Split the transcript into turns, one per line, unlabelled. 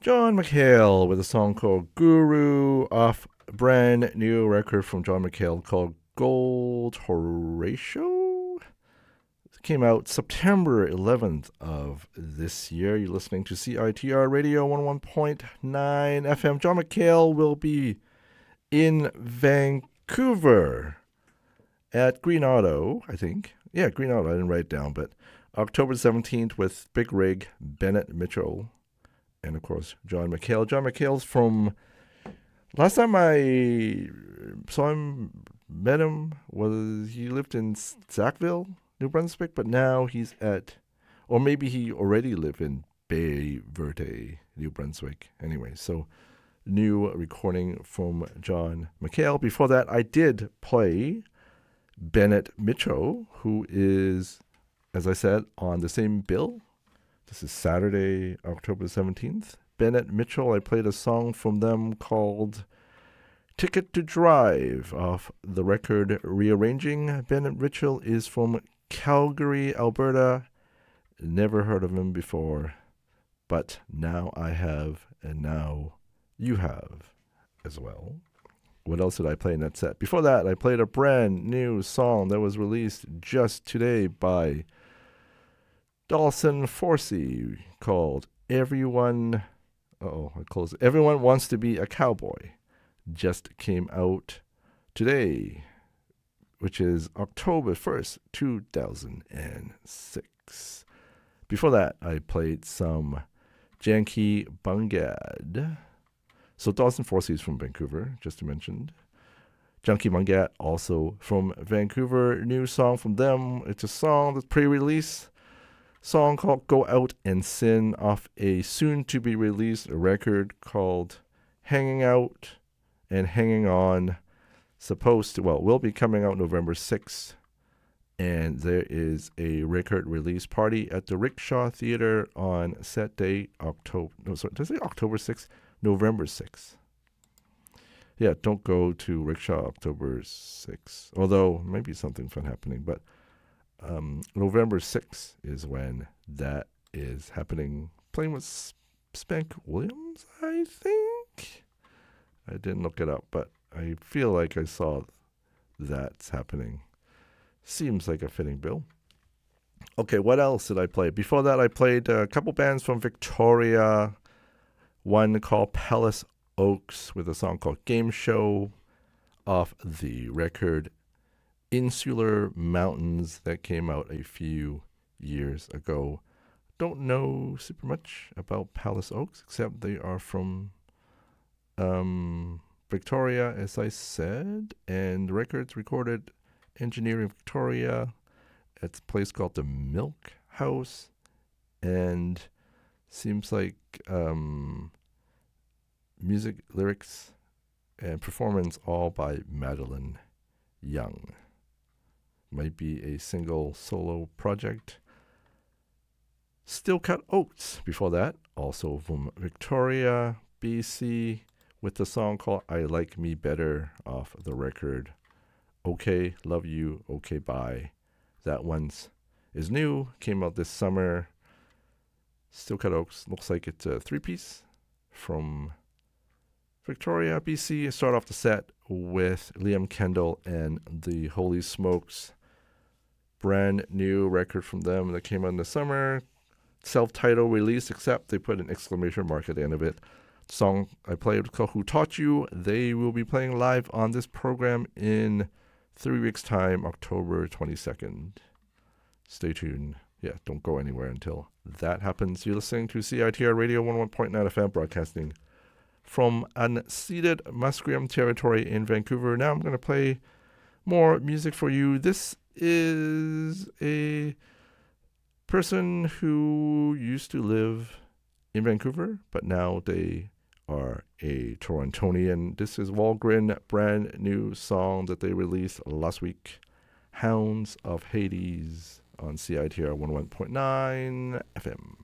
John McHale with a song called Guru off a brand new record from John McHale called Gold Horatio. It came out September 11th of this year. You're listening to CITR Radio 101.9 FM. John McHale will be in Vancouver at Green Auto, I think. Yeah, Green Auto. I didn't write it down, but October 17th with Big Rig, Bennett Mitchell, and of course, John McHale. John McHale's from last time I saw him, met him, was he lived in Sackville, New Brunswick, but now he's at, or maybe he already lived in Bay Verde, New Brunswick. Anyway, so new recording from John McHale. Before that, I did play Bennett Mitchell, who is, as I said, on the same bill. This is Saturday, October 17th. Bennett Mitchell, I played a song from them called Ticket to Drive off the record Rearranging. Bennett Mitchell is from Calgary, Alberta. Never heard of him before, but now I have, and now you have as well. What else did I play in that set? Before that, I played a brand new song that was released just today by Dawson Forsey called Everyone Wants to Be a Cowboy. Just came out today, which is October 1st, 2006. Before that, I played some Janky Bungad. So Dawson Forsey is from Vancouver, just to mention. Janky Bungad also from Vancouver. New song from them. It's a song that's pre-release. Song called Go Out and Sin off a soon-to-be-released record called Hanging Out and Hanging On. Will be coming out November 6th. And there is a record release party at the Rickshaw Theater on set day October 6th? November 6th. Yeah, don't go to Rickshaw October 6th. Although, maybe something fun happening, but November 6th is when that is happening. Playing with Spank Williams, I think. I didn't look it up, but I feel like I saw that's happening. Seems like a fitting bill. Okay, what else did I play? Before that, I played a couple bands from Victoria. One called Palace Oaks with a song called Game Show off the record Insular Mountains that came out a few years ago. Don't know super much about Palace Oaks, except they are from Victoria, as I said, and the record's recorded engineering Victoria at a place called the Milk House, and seems like music, lyrics, and performance all by Madeline Young. Might be a single solo project. Still Cut Oats before that, also from Victoria, BC, with the song called I Like Me Better off the record Okay, Love You, Okay, Bye. That one's is new, came out this summer. Still Cut Oats, looks like it's a three-piece from Victoria, BC. Start off the set with Liam Kendall and the Holy Smokes. Brand new record from them that came out in the summer. Self-titled release, except they put an exclamation mark at the end of it. The song I played was called Who Taught You? They will be playing live on this program in 3 weeks' time, October 22nd. Stay tuned. Yeah, don't go anywhere until that happens. You're listening to CITR Radio 101.9 FM, broadcasting from unceded Musqueam territory in Vancouver. Now I'm going to play more music for you. This is a person who used to live in Vancouver, but now they are a Torontonian. This is Walgren, brand new song that they released last week, Hounds of Hades, on CITR 101.9 FM.